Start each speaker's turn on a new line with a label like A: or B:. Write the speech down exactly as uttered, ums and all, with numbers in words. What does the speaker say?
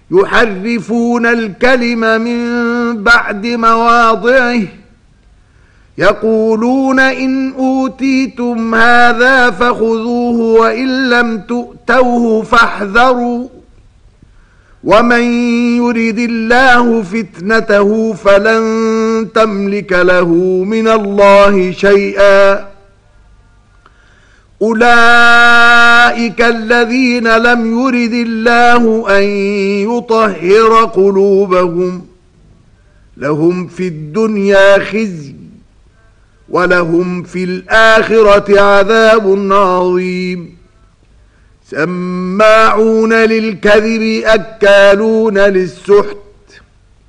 A: يحرفون الكلم من بعد مواضعه يقولون إن أوتيتم هذا فخذوه وإن لم تؤتوه فاحذروا ومن يرد الله فتنته فلن تملك له من الله شيئا أولئك الذين لم يرد الله أن يطهر قلوبهم لهم في الدنيا خزي ولهم في الآخرة عذاب عظيم سماعون للكذب أكالون للسحت